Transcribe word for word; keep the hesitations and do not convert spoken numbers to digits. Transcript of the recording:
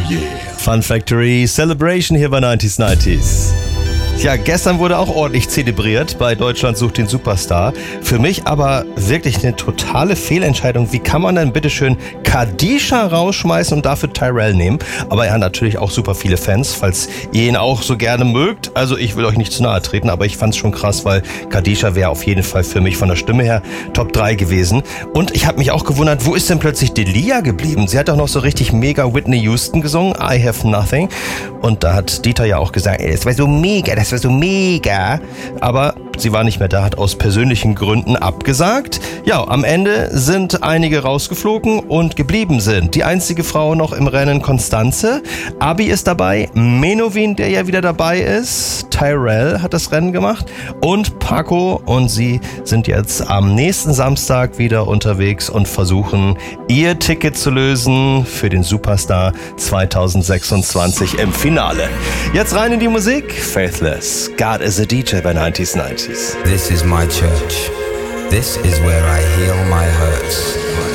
yeah. Fun Factory Celebration hier bei neunzig neunzig. Ja, gestern wurde auch ordentlich zelebriert bei Deutschland sucht den Superstar. Für mich aber wirklich eine totale Fehlentscheidung. Wie kann man denn bitteschön Kadisha rausschmeißen und dafür Tyrell nehmen? Aber er hat natürlich auch super viele Fans, falls ihr ihn auch so gerne mögt. Also ich will euch nicht zu nahe treten, aber ich fand's schon krass, weil Kadisha wäre auf jeden Fall für mich von der Stimme her Top drei gewesen. Und ich habe mich auch gewundert, wo ist denn plötzlich Delia geblieben? Sie hat doch noch so richtig mega Whitney Houston gesungen, I Have Nothing. Und da hat Dieter ja auch gesagt, ey, das war so mega, das war so mega. Aber sie war nicht mehr da, hat aus persönlichen Gründen abgesagt. Ja, am Ende sind einige rausgeflogen und geblieben sind. Die einzige Frau noch im Rennen, Konstanze. Abi ist dabei, Menowin, der ja wieder dabei ist. Tyrell hat das Rennen gemacht. Und Paco und sie sind jetzt am nächsten Samstag wieder unterwegs und versuchen, ihr Ticket zu lösen für den Superstar zwanzig sechsundzwanzig im Finale. Jetzt rein in die Musik. Faithless, God is a D J bei neunzig neunzig. This is my church. This is where I heal my hurts.